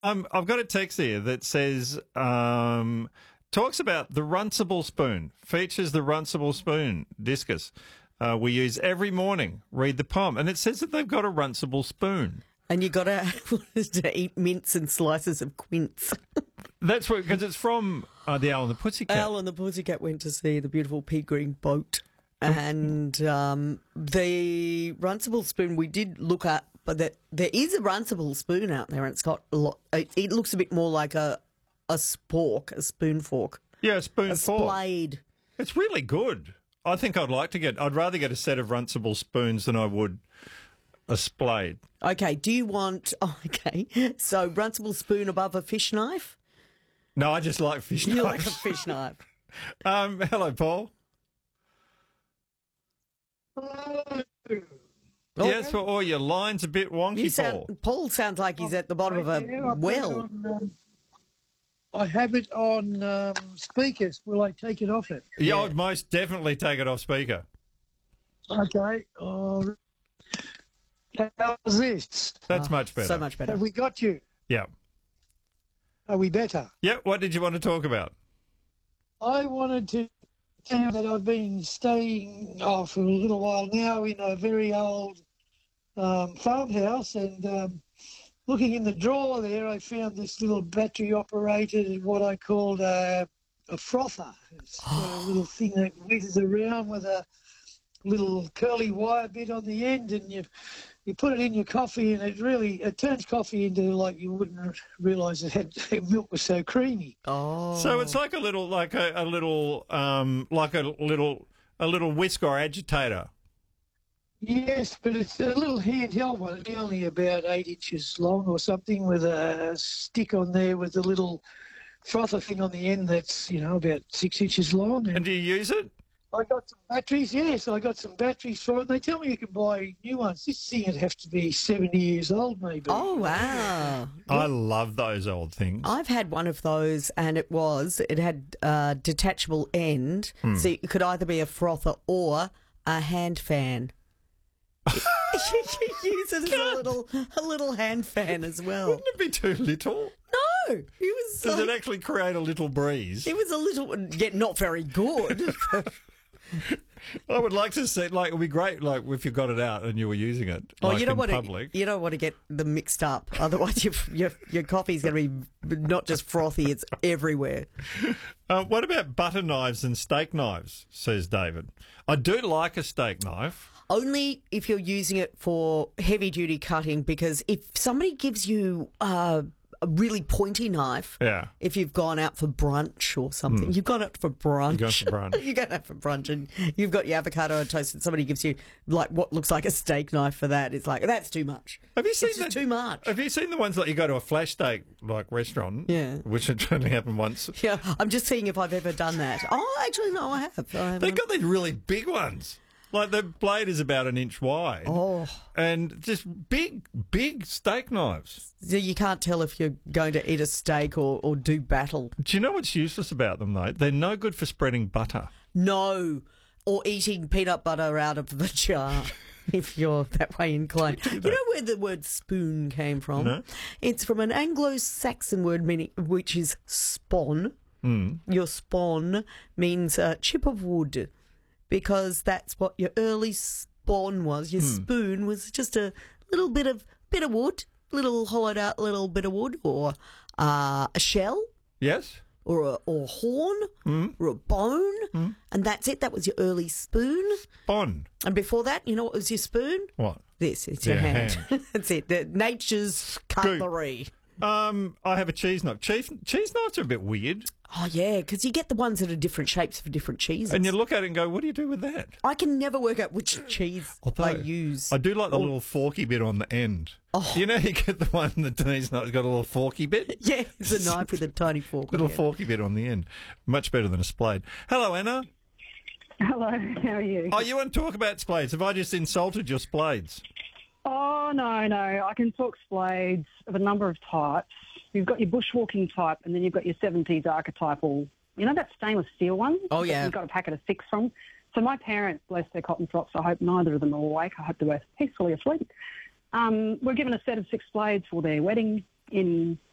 I've got a text here that says, talks about the Runcible spoon, features the Runcible spoon, discus. We use every morning, read the poem. And it says that they've got a Runcible spoon. And you got to eat mince and slices of quince. That's what, because it's from the Owl and the Pussycat. Owl and the Pussycat went to see the beautiful pea green boat. And the Runcible spoon we did look at, but there is a Runcible spoon out there, and it's got a lot. It looks a bit more like a spork, a spoon fork. Yeah, a spoon fork. A splade. It's really good. I think I'd rather get a set of Runcible spoons than I would a splade. Okay, do you want, so Runcible spoon above a fish knife? No, I just like fish knives. You like a fish knife. Hello, Paul. Yes, well, your line's a bit wonky, Paul. Paul sounds like he's at the bottom of a well. I have it on speakers. Will I take it off it? Yeah, I'd most definitely take it off speaker. Okay. How's this? That's much better. So much better. Have we got you? Yeah. Are we better? Yeah, what did you want to talk about? I wanted to tell you that I've been staying for a little while now in a very old farmhouse, and looking in the drawer there, I found this little battery-operated, what I called a frother. It's a little thing that whizzes around with a little curly wire bit on the end, and you put it in your coffee, and it turns coffee into, like, you wouldn't realise milk was so creamy. Oh, so it's like a little whisk or agitator. Yes, but it's a little handheld one. It's only about 8 inches long or something, with a stick on there with a little frother thing on the end that's, about 6 inches long. And do you use it? I got some batteries, yes. I got some batteries for it. They tell me you can buy new ones. This thing would have to be 70 years old, maybe. Oh, wow. I love those old things. I've had one of those, and it had a detachable end, so it could either be a frother or a hand fan. You use it as a little hand fan as well. Wouldn't it be too little? No, it was. Does it actually create a little breeze? It was a little, not very good. I would like to see, it would be great, if you got it out and you were using it. You don't want public. You don't want to get them mixed up. Otherwise, your coffee's going to be not just frothy; it's everywhere. What about butter knives and steak knives? Says David. I do like a steak knife. Only if you're using it for heavy duty cutting, because if somebody gives you a really pointy knife, if you've gone out for brunch or something, you've gone out for brunch. You're going out for brunch and you've got your avocado on toast and somebody gives you what looks like a steak knife for that. It's like, that's too much. Have you seen it's just too much. Have you seen the ones that you go to a flash steak restaurant? Yeah. Which only happened once. Yeah, I'm just seeing if I've ever done that. Oh, actually, no, I have. They've got these really big ones. The blade is about an inch wide. Oh. And just big steak knives. So you can't tell if you're going to eat a steak or do battle. Do you know what's useless about them, though? They're no good for spreading butter. No. Or eating peanut butter out of the jar, if you're that way inclined. You know where the word spoon came from? No. It's from an Anglo-Saxon word which is spawn. Your spawn means a chip of wood, because that's what your early spawn was. Your spoon was just a little bit of wood, little hollowed out little bit of wood, or a shell. Yes. Or a horn, or a bone, and that's it. That was your early spoon. Spawn. And before that, you know what was your spoon? What? This. It's your hand. That's it. Nature's cutlery. I have a cheese knife. Cheese knives are a bit weird. Oh, yeah, because you get the ones that are different shapes for different cheeses. And you look at it and go, what do you do with that? I can never work out which cheese I use. I do like the little forky bit on the end. Oh. You know, you get the one that Denise knife's got a little forky bit? Yeah, it's a knife with a tiny fork. Little forky bit on the end. Much better than a splade. Hello, Anna. Hello, how are you? Oh, you want to talk about splades? Have I just insulted your splades? Oh, no. I can talk splades of a number of types. You've got your bushwalking type, and then you've got your 70s archetypal. You know that stainless steel one? Oh, yeah. You've got a packet of 6 from. So my parents, bless their cotton frocks, I hope neither of them are awake. I hope they're both peacefully asleep. We're given a set of 6 blades for their wedding in